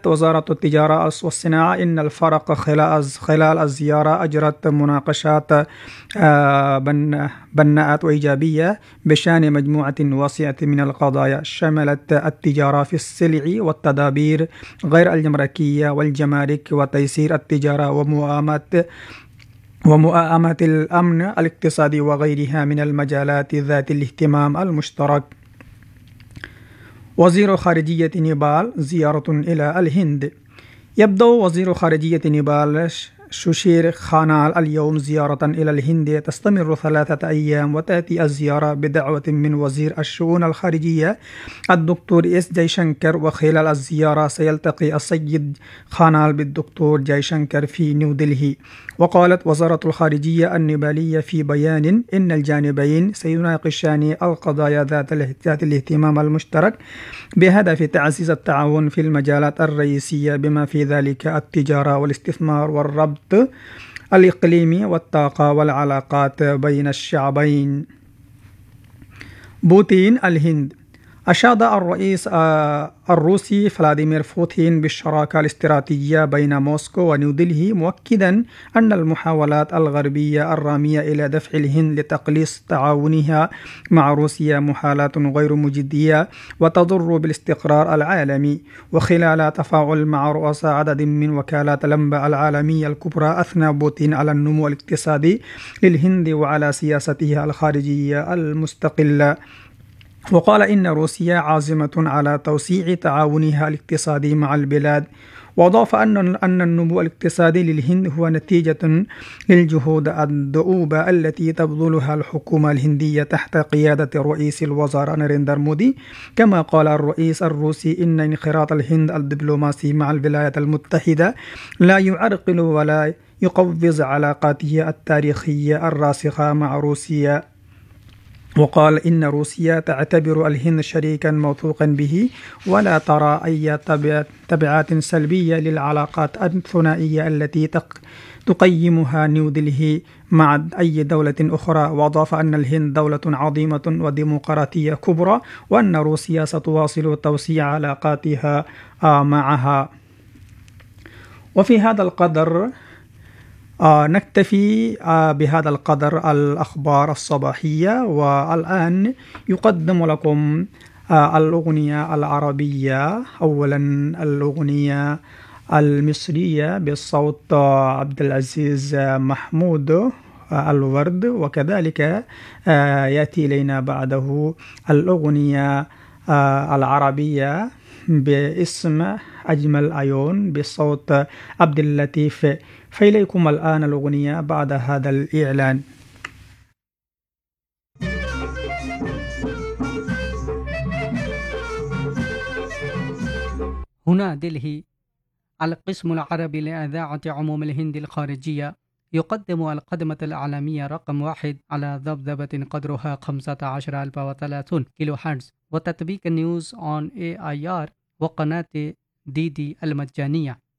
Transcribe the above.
قالت وزارة التجارة والصناعة إن الفرق خلال الزيارة أجرت مناقشات بناءة وإيجابية بشأن مجموعة واسعة من القضايا، شملت التجارة في السلع والتدابير غير الجمركية والجمارك وتيسير التجارة ومؤامة الأمن الاقتصادي وغيرها من المجالات ذات الاهتمام المشترك. وزير خارجية نيبال زيارة إلى الهند. يبدأ وزير خارجية نيبال شوشير خانال اليوم زيارة إلى الهند تستمر 3 أيام، وتأتي الزيارة بدعوة من وزير الشؤون الخارجية الدكتور إس جيشنكر. وخلال الزيارة سيلتقي السيد خانال بالدكتور جيشنكر في نيودلهي. وقالت وزارة الخارجية النيبالية في بيان إن الجانبين سيناقشان القضايا ذات الاهتمام المشترك بهدف تعزيز التعاون في المجالات الرئيسية بما في ذلك التجارة والاستثمار والربط الإقليمي والطاقة والعلاقات بين الشعبين. بوتين الهند. أشاد الرئيس الروسي فلاديمير بوتين بالشراكة الاستراتيجية بين موسكو ونيودلهي، مؤكدا أن المحاولات الغربية الرامية إلى دفع الهند لتقليص تعاونها مع روسيا محالات غير مجدية وتضر بالاستقرار العالمي. وخلال تفاعل مع رؤساء عدد من وكالات الأنباء العالمية الكبرى، أثنى بوتين على النمو الاقتصادي للهند وعلى سياستها الخارجية المستقلة، وقال إن روسيا عازمة على توسيع تعاونها الاقتصادي مع البلاد. وأضاف أن النمو الاقتصادي للهند هو نتيجة للجهود الدؤوبة التي تبذلها الحكومة الهندية تحت قيادة رئيس الوزراء ناريندر مودي. كما قال الرئيس الروسي إن انخراط الهند الدبلوماسي مع الولايات المتحدة لا يعرقل ولا يقوض علاقاتها التاريخية الراسخة مع روسيا. وقال إن روسيا تعتبر الهند شريكا موثوقا به ولا ترى أي تبعات سلبية للعلاقات الثنائية التي تقيمها نيودلهي مع أي دولة أخرى. وأضاف أن الهند دولة عظيمة وديمقراطية كبرى، وأن روسيا ستواصل توسيع علاقاتها معها. وفي هذا القدر نكتفي بهذا القدر الأخبار الصباحية. والآن يقدم لكم الأغنية العربية. أولا الأغنية المصرية بصوت عبد العزيز محمود الورد، وكذلك يأتي إلينا بعده الأغنية العربية باسم أجمل عيون بصوت عبد اللطيف. فإليكم الآن الأغنية بعد هذا الإعلان. هنا دلهي. القسم العربي لإذاعة عموم الهند الخارجية يقدم القدمة الإعلامية رقم 1 على ذبذبة قدرها 15030 كيلو هرتز، وتطبيق نيوز أون AIR وقناة DD المجانية.